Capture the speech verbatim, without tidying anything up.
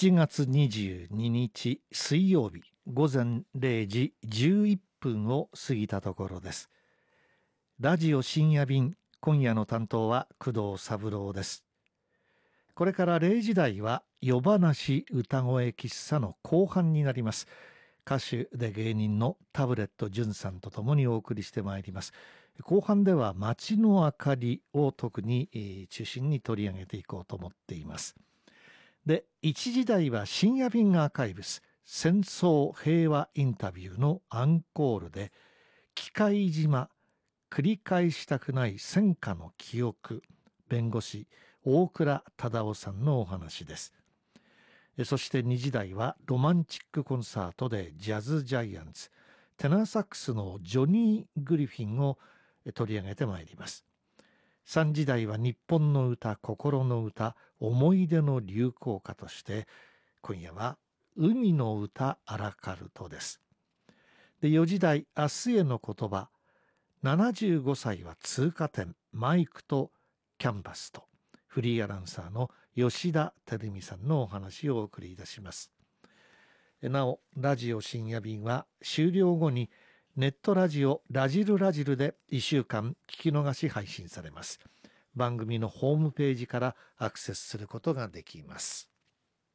ちがつにじゅうににち水曜日午前れいじじゅういっぷんを過ぎたところです。ラジオ深夜便、今夜の担当は工藤三郎です。これかられいじ台は夜話歌声喫茶の後半になります。歌手で芸人のタブレット純さんとともにお送りしてまいります。後半では街の明かりを特に、えー、中心に取り上げていこうと思っています。で、いちじ台は深夜便アーカイブス戦争平和インタビューのアンコールで、機械島繰り返したくない戦火の記憶、弁護士大倉忠夫さんのお話です。そしてにじ台はロマンチックコンサートでジャズジャイアンツテナーサックスのジョニー・グリフィンを取り上げてまいります。さんじ台は日本の歌、心の歌、思い出の流行歌として今夜は海の歌アラカルトです。で、よじ台明日への言葉、ななじゅうごさいは通過点、マイクとキャンバスとフリーアナウンサーの吉田照美さんのお話をお送りいたします。なお、ラジオ深夜便は終了後にネットラジオラジルラジルでいっしゅうかん聞き逃し配信されます。番組のホームページからアクセスすることができます。